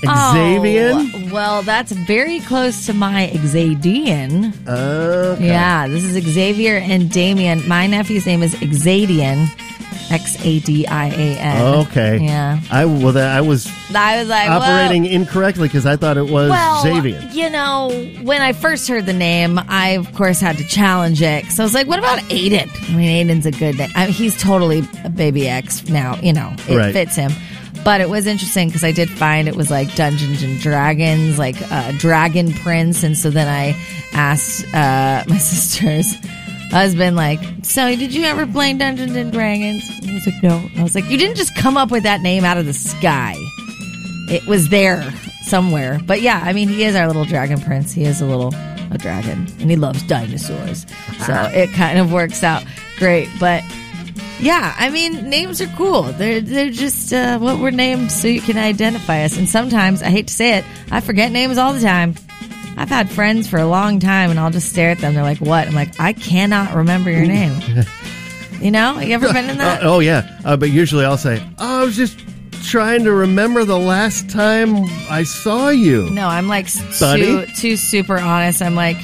Xavier? Oh, well, that's very close to my Xadian. Okay. Yeah, this is Xavier and Damien. My nephew's name is Xadian. Xadian. Okay. Yeah. I was like, operating incorrectly because I thought it was Xavier. You know, when I first heard the name, I, of course, had to challenge it. So I was like, what about Aiden? I mean, Aiden's a good name. He's totally a baby X now. You know, it fits him. But it was interesting because I did find it was like Dungeons and Dragons, like Dragon Prince. And so then I asked my sister's husband, like, so did you ever play Dungeons and Dragons? And he was like, no. I was like, you didn't just come up with that name out of the sky. It was there somewhere. But yeah, I mean, he is our little Dragon Prince. He is a dragon, and he loves dinosaurs. So it kind of works out great. But yeah, I mean, names are cool. They're just what we're named so you can identify us. And sometimes, I hate to say it, I forget names all the time. I've had friends for a long time, and I'll just stare at them. They're like, what? I'm like, I cannot remember your name. You know? You ever been in that? Oh, yeah. But usually I'll say, I was just trying to remember the last time I saw you. No, I'm like too super honest. I'm like,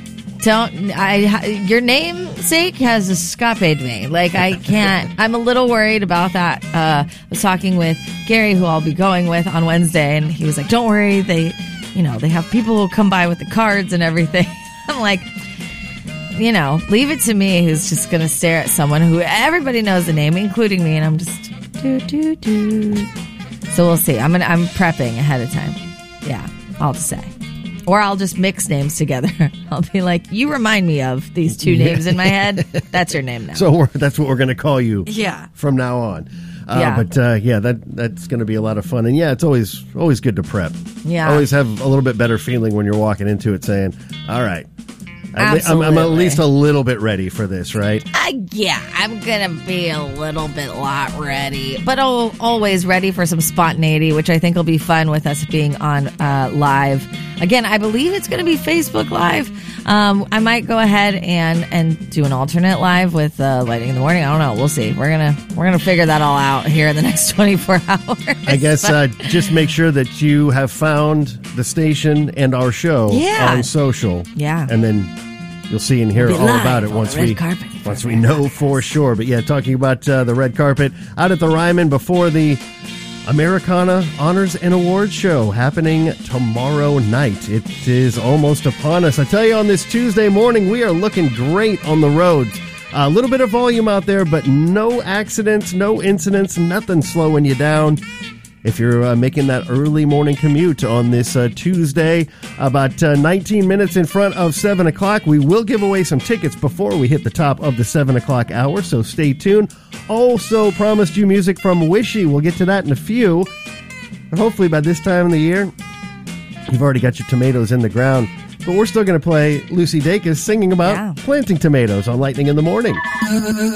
your namesake has escaped me. Like, I can't. I'm a little worried about that. I was talking with Gary, who I'll be going with on Wednesday, and he was like, don't worry, they have people who come by with the cards and everything. I'm like, leave it to me, who's just going to stare at someone who everybody knows the name, including me, and I'm just So we'll see. I'm prepping ahead of time. Yeah, I'll just say. Or I'll just mix names together. I'll be like, you remind me of these two names in my head. That's your name now. So that's what we're going to call you from now on. But that's going to be a lot of fun. And yeah, it's always good to prep. Yeah. Always have a little bit better feeling when you're walking into it saying, all right, I'm at least a little bit ready for this, right? I'm going to be a little bit ready. But always ready for some spontaneity, which I think will be fun with us being on live. Again, I believe it's going to be Facebook Live. I might go ahead and do an alternate live with Lighting in the Morning. I don't know. We'll see. We're gonna figure that all out here in the next 24 hours. I guess just make sure that you have found the station and our show on social. Yeah. And then you'll see and hear all about it once we know for sure. But yeah, talking about the red carpet out at the Ryman before the Americana Honors and Awards Show happening tomorrow night. It is almost upon us. I tell you, on this Tuesday morning, we are looking great on the roads. A little bit of volume out there, but no accidents, no incidents, nothing slowing you down. If you're making that early morning commute on this Tuesday, about 19 minutes in front of 7 o'clock, we will give away some tickets before we hit the top of the 7 o'clock hour, so stay tuned. Also promised you music from Wishy. We'll get to that in a few. And hopefully by this time of the year, you've already got your tomatoes in the ground. But we're still going to play Lucy Dacus singing about planting tomatoes on Lightning in the Morning.